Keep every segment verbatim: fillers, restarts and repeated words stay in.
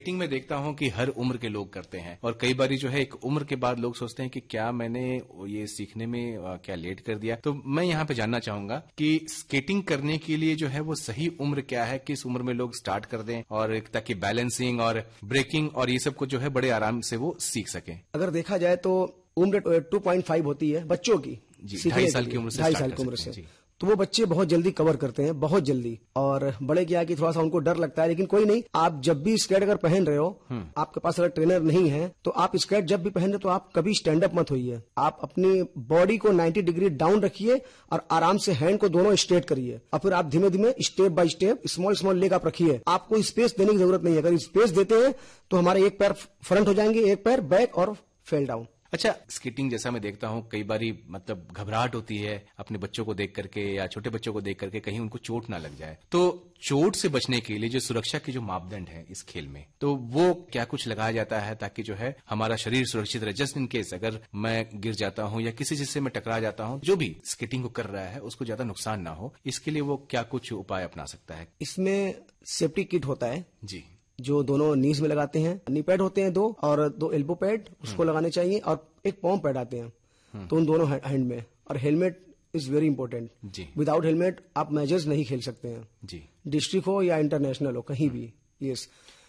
Skating में देखता हूं कि हर उम्र के लोग करते हैं और कई बार जो है एक उम्र के बाद लोग सोचते हैं कि क्या मैंने ये सीखने में आ, क्या लेट कर दिया। तो मैं यहाँ पे जानना चाहूंगा कि स्केटिंग करने के लिए जो है वो सही उम्र क्या है, किस उम्र में लोग स्टार्ट कर दें और ताकि बैलेंसिंग और ब्रेकिंग और ये सब को जो है बड़े आराम से वो सीख सकें। अगर देखा जाए तो उम्र टू पॉइंट फाइव होती है बच्चों की, ढाई साल की उम्र से ढाई साल की उम्र से, तो वो बच्चे बहुत जल्दी कवर करते हैं, बहुत जल्दी। और बड़े क्या कि थोड़ा सा उनको डर लगता है, लेकिन कोई नहीं, आप जब भी स्केट अगर पहन रहे हो, आपके पास अगर ट्रेनर नहीं है तो आप स्केट जब भी पहन रहे हो तो आप कभी स्टैंड अप मत होइए। आप अपनी बॉडी को नाइन्टी डिग्री डाउन रखिए और आराम से हैंड को दोनों स्ट्रेट करिए और फिर आप धीमे धीमे step by step small small leg आप रखिए। आपको स्पेस देने की जरूरत नहीं है। अगर स्पेस देते हैं तो हमारे एक पैर फ्रंट हो जाएंगे, एक पैर बैक और फेल डाउन। अच्छा, स्केटिंग जैसा मैं देखता हूँ कई बारी मतलब घबराहट होती है अपने बच्चों को देख करके या छोटे बच्चों को देख करके कहीं उनको चोट ना लग जाए। तो चोट से बचने के लिए जो सुरक्षा के जो मापदंड है इस खेल में, तो वो क्या कुछ लगाया जाता है ताकि जो है हमारा शरीर सुरक्षित रहे? जस्ट इन केस अगर मैं गिर जाता हूँ या किसी चीज से मैं टकरा जाता हूँ, जो भी स्केटिंग को कर रहा है उसको ज्यादा नुकसान ना हो, इसके लिए वो क्या कुछ उपाय अपना सकता है? इसमें सेफ्टी किट होता है जी, जो दोनों नीज में लगाते हैं। नी पैड होते हैं दो और दो एल्बो पैड उसको लगाने चाहिए और एक पॉम पैड आते हैं, तो उन दोनों हैंड में। और helmet is very important ji. Without helmet आप मैचेस नहीं खेल सकते हैं जी, डिस्ट्रिक्ट हो या इंटरनेशनल हो, कहीं भी। यस,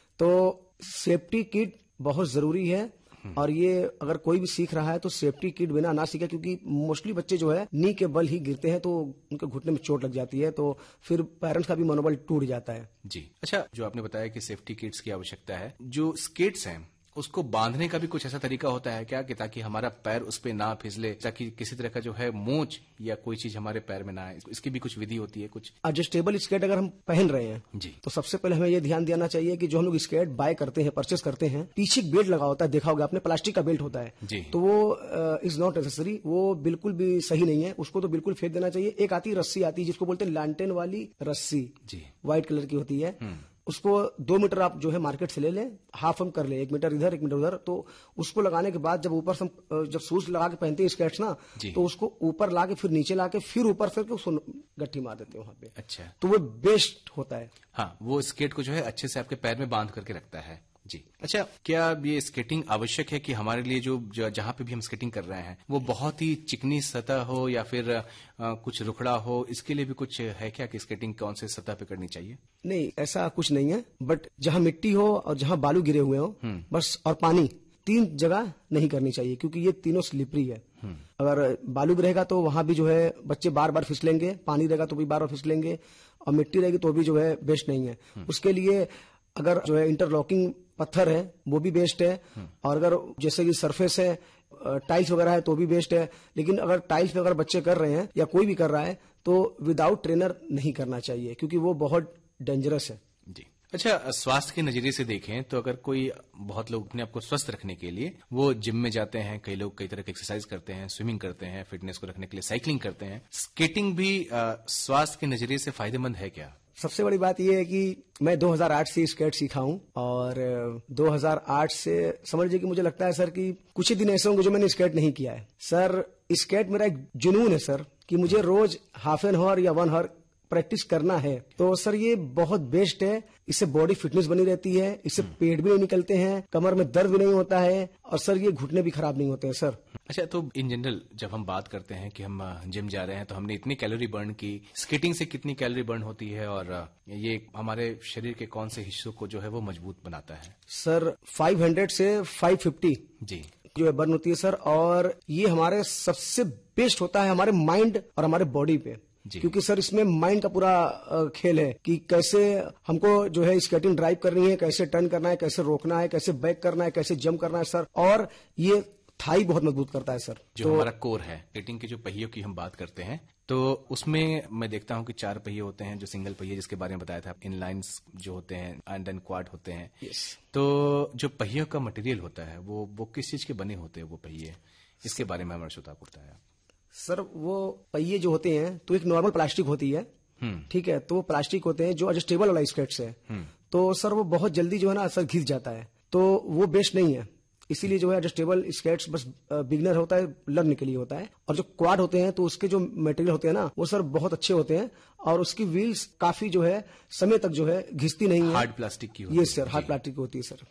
तो सेफ्टी किट बहुत जरूरी है। और ये अगर कोई भी सीख रहा है तो सेफ्टी किट बिना ना सीखे, क्योंकि मोस्टली बच्चे जो है नी के बल ही गिरते हैं तो उनके घुटने में चोट लग जाती है, तो फिर पेरेंट्स का भी मनोबल टूट जाता है जी। अच्छा, जो आपने बताया कि सेफ्टी किट्स की आवश्यकता है, जो स्केट्स हैं उसको बांधने का भी कुछ ऐसा तरीका होता है क्या कि ताकि हमारा पैर उस पे ना फिसले, ताकि किसी तरह का जो है मोच या कोई चीज हमारे पैर में ना आए? इसकी भी कुछ विधि होती है कुछ? एडजस्टेबल स्केट अगर हम पहन रहे हैं जी, तो सबसे पहले हमें ये ध्यान देना चाहिए कि जो हम लोग स्केट बाय करते हैं, परचेस करते हैं, पीछे एक बेल्ट लगा होता है, देखा होगा आपने, प्लास्टिक का बेल्ट होता है जी, तो वो इज नॉट नेसेसरी, वो बिल्कुल भी सही नहीं है, उसको तो बिल्कुल फेंक देना चाहिए। एक आती रस्सी आती है जिसको बोलते हैं लालटेन वाली रस्सी जी, व्हाइट कलर की होती है, उसको दो मीटर आप जो है मार्केट से ले लें, हाफ हम कर ले, एक मीटर इधर एक मीटर उधर, तो उसको लगाने के बाद जब ऊपर से जब शूज लगा के पहनते हैं स्केट्स ना, तो उसको ऊपर ला के फिर नीचे ला के फिर ऊपर से उसको गट्ठी मार देते हैं वहां पे। अच्छा, तो वो बेस्ट होता है। हाँ, वो स्केट को जो है अच्छे से आपके पैर में बांध करके रखता है जी। अच्छा, क्या ये स्केटिंग आवश्यक है कि हमारे लिए जो जहां पे भी हम स्केटिंग कर रहे हैं वो बहुत ही चिकनी सतह हो या फिर आ, कुछ रुखड़ा हो? इसके लिए भी कुछ है क्या कि स्केटिंग कौन से सतह पे करनी चाहिए? नहीं, ऐसा कुछ नहीं है, बट जहां मिट्टी हो और जहां बालू गिरे हुए हो बस, और पानी, तीन जगह नहीं करनी चाहिए क्योंकि ये तीनों स्लिपरी है। अगर बालू भी रहेगा तो वहां भी जो है बच्चे बार बार फिसलेंगे, पानी रहेगा तो भी बार बार फिसलेंगे, और मिट्टी रहेगी तो भी जो है बेस्ट नहीं है। उसके लिए अगर जो है इंटरलॉकिंग पत्थर है वो भी बेस्ट है, और अगर जैसे कि सरफेस है, टाइल्स वगैरह है तो भी बेस्ट है। लेकिन अगर टाइल्स पे अगर बच्चे कर रहे हैं या कोई भी कर रहा है तो विदाउट ट्रेनर नहीं करना चाहिए क्योंकि वो बहुत डेंजरस है जी। अच्छा, स्वास्थ्य के नजरिए से देखें तो अगर कोई, बहुत लोग अपने आप को स्वस्थ रखने के लिए वो जिम में जाते हैं, कई लोग कई तरह की एक्सरसाइज करते हैं, स्विमिंग करते हैं, फिटनेस को रखने के लिए साइकिलिंग करते हैं, स्केटिंग भी स्वास्थ्य के नजरिए से फायदेमंद है क्या? सबसे बड़ी बात यह है कि मैं दो हज़ार आठ से स्केट सीखा हूं, और दो हज़ार आठ से समझ लीजिए कि मुझे लगता है सर कि कुछ ही दिन ऐसे होंगे जो मैंने स्केट नहीं किया है। सर, स्केट मेरा एक जुनून है सर, कि मुझे रोज हाफ एन आवर या वन आवर प्रैक्टिस करना है। तो सर ये बहुत बेस्ट है, इससे बॉडी फिटनेस बनी रहती है, इससे पेट भी नहीं निकलते हैं, कमर में दर्द भी नहीं होता है, और सर ये घुटने भी खराब नहीं होते हैं सर। अच्छा, तो इन जनरल जब हम बात करते हैं कि हम जिम जा रहे हैं तो हमने इतनी कैलोरी बर्न की, स्केटिंग से कितनी कैलोरी बर्न होती है और ये हमारे शरीर के कौन से हिस्सों को जो है वो मजबूत बनाता है? सर पाँच सौ से पाँच सौ पचास जी जो है बर्न होती है सर, और ये हमारे सबसे बेस्ट होता है हमारे माइंड और हमारे बॉडी पे, क्योंकि सर इसमें माइंड का पूरा खेल है कि कैसे हमको जो है स्केटिंग ड्राइव करनी है, कैसे टर्न करना है, कैसे रोकना है, कैसे बैक करना है, कैसे जंप करना है सर, और ये थाई बहुत मजबूत करता है सर। जो तो, हमारा कोर है, स्केटिंग के जो पहियों की हम बात करते हैं तो उसमें मैं देखता हूं कि चार पहिए होते हैं, जो सिंगल पहिए जिसके बारे में बताया था, इनलाइंस जो होते हैं एंड देन क्वाड होते हैं। yes. तो जो पहियों का मटेरियल होता है वो वो किस चीज के बने होते हैं वो पहिए, इसके बारे में हमारे श्रोता को बताया। सर, वो पहिए जो होते हैं तो एक नॉर्मल प्लास्टिक होती है, ठीक है, तो वो प्लास्टिक होते हैं जो एडजस्टेबल वाला स्केट्स है, तो सर वो बहुत जल्दी जो है ना सर घिस जाता है, तो वो बेस्ट नहीं है। इसीलिए जो है एडजस्टेबल स्केट्स बस बिगनर होता है, लर्न के लिए होता है। और जो क्वाड होते हैं तो उसके जो मटेरियल होते हैं ना वो सर बहुत अच्छे होते हैं और उसकी व्हील्स काफी जो है समय तक जो है घिसती नहीं है। हार्ड प्लास्टिक की होती ये है। सर हार्ड प्लास्टिक की होती है सर।